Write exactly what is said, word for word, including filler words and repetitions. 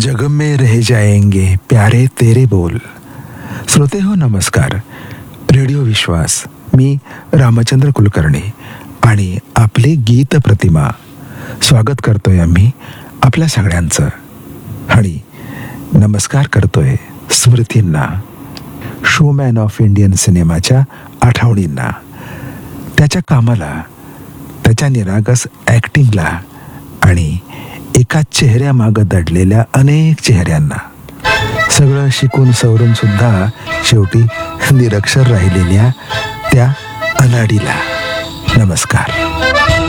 जग में रह जाएंगे प्यारे तेरे बोल. श्रोते हो नमस्कार. रेडिओ विश्वास, मी रामचंद्र कुलकर्णी आणि आपली गीत प्रतिमा स्वागत करतोय आम्ही आपल्या सगळ्यांचं. आणि नमस्कार करतोय स्मृतींना, शोमॅन ऑफ इंडियन सिनेमाच्या आठवणींना, त्याच्या कामाला, त्याच्या निरागस ॲक्टिंगला आणि एका चेहऱ्यामागं दडलेल्या अनेक चेहऱ्यांना. सगळं शिकून सवरून सुद्धा शेवटी निरक्षर राहिलेल्या त्या अनाडीला नमस्कार.